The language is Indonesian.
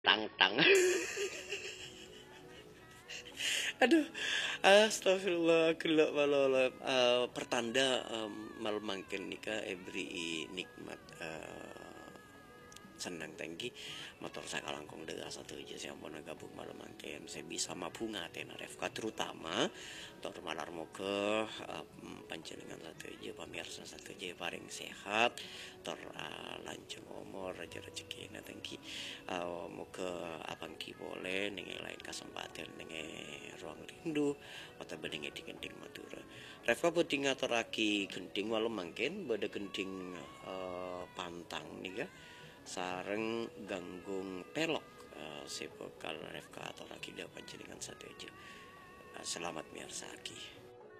Tang tang. Aduh, astagfirullah, gelak malah pertanda malam mangken nika every nikmat senang tinggi motor saya kalangkong dega satu aja saya mau gabung malam mangken saya bisa mabunga tena refka terutama tor malar mau ke panjenengan satu aja pemirsa satu aja paling sehat tor lanceng umur raja rezeki na tinggi mau ke abang ki boleh nengi lain kesempatan nengi ruang rindu atau bedengi di genting Madura refka penting ngatur aki genting malam mangken beda genting pantang nih ya sareng ganggung pelok sebekal refka atau rakida panjenengan satu aja selamat miarsaki.